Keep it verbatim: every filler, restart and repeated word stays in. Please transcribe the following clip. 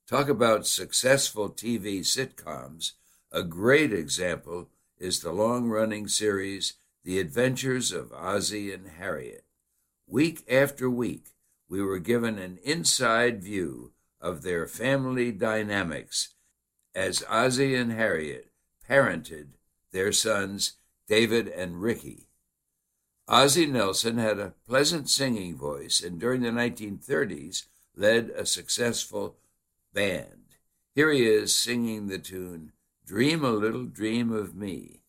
Talk about successful T V sitcoms. A great example is the long-running series The Adventures of Ozzie and Harriet. Week after week, we were given an inside view of their family dynamics as Ozzie and Harriet parented their sons David and Ricky. Ozzie Nelson had a pleasant singing voice and during the nineteen thirties led a successful band. Here he is singing the tune, Dream a Little Dream of Me.